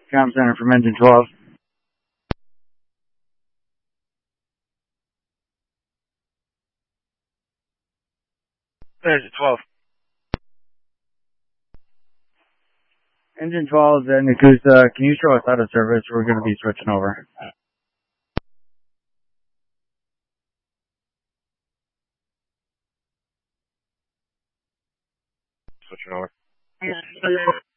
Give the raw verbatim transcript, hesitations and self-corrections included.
Com center from engine twelve. Engine twelve. Engine twelve and Nakusa, can you show us out of service? We're going to be switching over. Switching over.